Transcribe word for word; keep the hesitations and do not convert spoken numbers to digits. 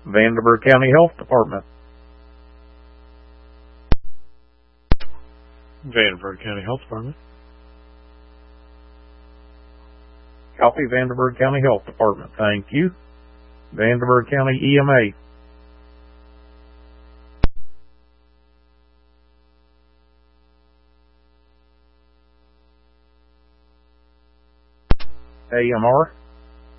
Vanderburgh County Health Department. Vanderburgh County Health Department. Copy, Vanderburgh County Health Department. Thank you. Vanderburgh County E M A. A M R.